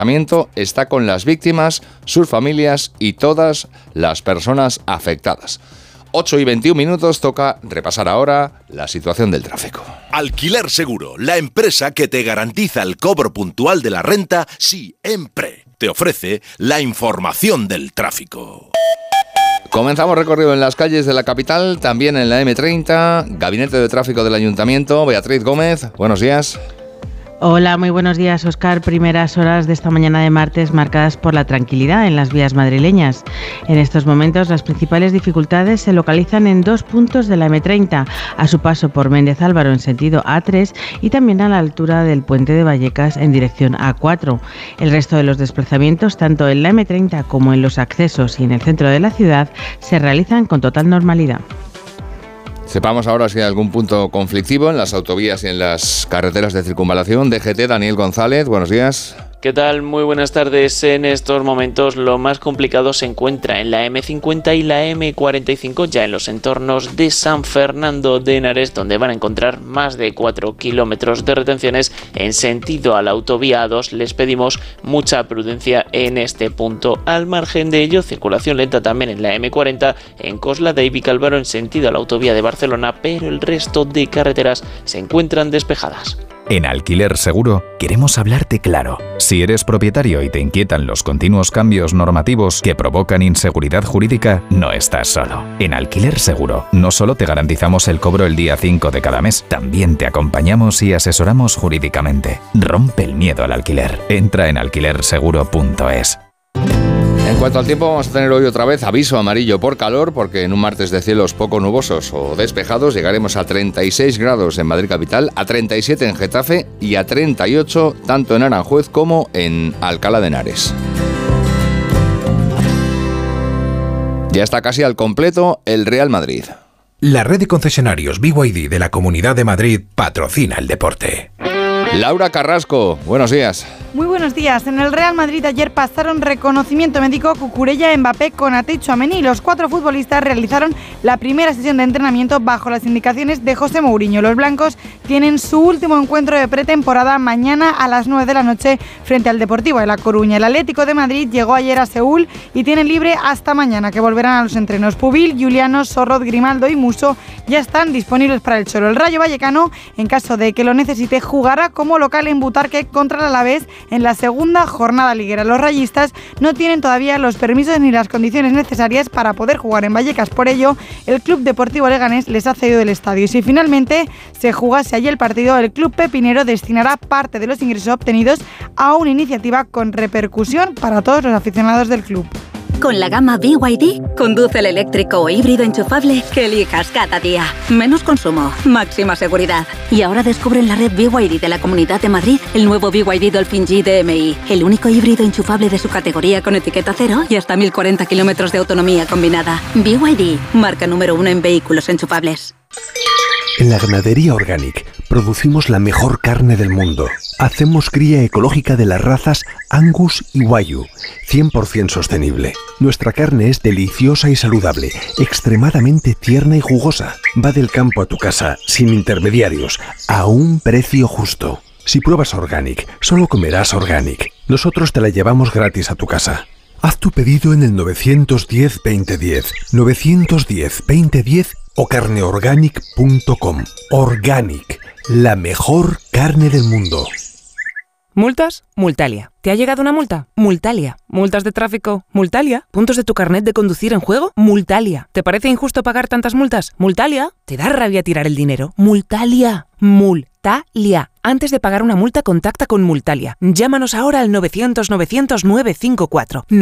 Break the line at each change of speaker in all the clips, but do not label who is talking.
está con las víctimas, sus familias y todas las personas afectadas. 8:21, toca repasar ahora la situación del tráfico.
Alquiler Seguro, la empresa que te garantiza el cobro puntual de la renta siempre. Te ofrece la información del tráfico.
Comenzamos recorrido en las calles de la capital, también en la M30, Gabinete de Tráfico del Ayuntamiento. Beatriz Gómez, buenos días.
Hola, muy buenos días, Óscar. Primeras horas de esta mañana de martes marcadas por la tranquilidad en las vías madrileñas. En estos momentos las principales dificultades se localizan en 2 puntos de la M30, a su paso por Méndez Álvaro en sentido A3 y también a la altura del puente de Vallecas en dirección A4. El resto de los desplazamientos, tanto en la M30 como en los accesos y en el centro de la ciudad, se realizan con total normalidad.
Sepamos ahora si hay algún punto conflictivo en las autovías y en las carreteras de circunvalación. DGT, Daniel González, buenos días.
¿Qué tal? Muy buenas tardes. En estos momentos lo más complicado se encuentra en la M50 y la M45, ya en los entornos de San Fernando de Henares, donde van a encontrar más de 4 kilómetros de retenciones en sentido a la autovía A2. Les pedimos mucha prudencia en este punto. Al margen de ello, circulación lenta también en la M40, en Coslada y Vicálvaro en sentido a la autovía de Barcelona, pero el resto de carreteras se encuentran despejadas.
En Alquiler Seguro queremos hablarte claro. Si eres propietario y te inquietan los continuos cambios normativos que provocan inseguridad jurídica, no estás solo. En Alquiler Seguro no solo te garantizamos el cobro el día 5 de cada mes, también te acompañamos y asesoramos jurídicamente. Rompe el miedo al alquiler. Entra en alquilerseguro.es.
En cuanto al tiempo, vamos a tener hoy otra vez aviso amarillo por calor, porque en un martes de cielos poco nubosos o despejados llegaremos a 36 grados en Madrid capital, a 37 en Getafe y a 38 tanto en Aranjuez como en Alcalá de Henares. Ya está casi al completo el Real Madrid.
La red de concesionarios BYD de la Comunidad de Madrid patrocina el deporte.
Laura Carrasco, buenos días.
Muy buenos días. En el Real Madrid ayer pasaron reconocimiento médico Cucurella, Mbappé, Konaté y Tchouaméni. Los 4 futbolistas realizaron la primera sesión de entrenamiento bajo las indicaciones de José Mourinho. Los blancos tienen su último encuentro de pretemporada mañana a las 9 de la noche frente al Deportivo de La Coruña. El Atlético de Madrid llegó ayer a Seúl y tienen libre hasta mañana, que volverán a los entrenos. Pubil, Juliano, Sorroz, Grimaldo y Musso ya están disponibles para el Cholo. El Rayo Vallecano, en caso de que lo necesite, jugará como local en Butarque contra el Alavés en la segunda jornada liguera. Los rayistas no tienen todavía los permisos ni las condiciones necesarias para poder jugar en Vallecas. Por ello, el Club Deportivo Leganés les ha cedido el estadio. Y si finalmente se jugase allí el partido, el Club Pepinero destinará parte de los ingresos obtenidos a una iniciativa con repercusión para todos los aficionados del club.
Con la gama BYD, conduce el eléctrico o híbrido enchufable que elijas cada día. Menos consumo, máxima seguridad. Y ahora descubre en la red BYD de la Comunidad de Madrid el nuevo BYD Dolphin G DMI, el único híbrido enchufable de su categoría con etiqueta cero y hasta 1040 kilómetros de autonomía combinada. BYD, marca número 1 en vehículos enchufables.
En la Ganadería Organic producimos la mejor carne del mundo. Hacemos cría ecológica de las razas Angus y Wagyu, 100% sostenible. Nuestra carne es deliciosa y saludable, extremadamente tierna y jugosa. Va del campo a tu casa, sin intermediarios, a un precio justo. Si pruebas Organic, solo comerás Organic. Nosotros te la llevamos gratis a tu casa. Haz tu pedido en el 910-2010, 910-2010 o carneorganic.com. Organic, la mejor carne del mundo.
¿Multas? Multalia. ¿Te ha llegado una multa? Multalia. ¿Multas de tráfico? Multalia. ¿Puntos de tu carnet de conducir en juego? Multalia. ¿Te parece injusto pagar tantas multas? Multalia. ¿Te da rabia tirar el dinero? Multalia. Multalia. Antes de pagar una multa, contacta con Multalia. Llámanos ahora al 900-900-954,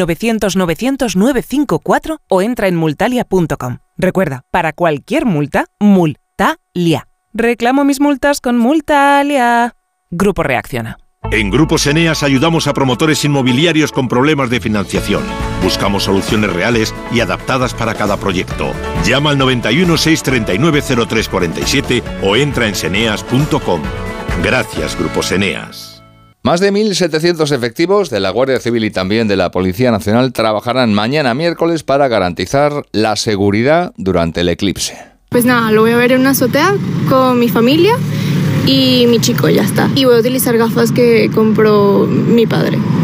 900-900-954 o entra en multalia.com. Recuerda, para cualquier multa, Multalia. Reclamo mis multas con Multalia. Grupo Reacciona.
En Grupos Eneas ayudamos a promotores inmobiliarios con problemas de financiación. Buscamos soluciones reales y adaptadas para cada proyecto. Llama al 91 639 0347 o entra en seneas.com. Gracias, Grupos Eneas.
Más de 1.700 efectivos de la Guardia Civil y también de la Policía Nacional trabajarán mañana miércoles para garantizar la seguridad durante el eclipse.
Pues nada, lo voy a ver en una azotea con mi familia y mi chico, ya está. Y voy a utilizar gafas que compró mi padre.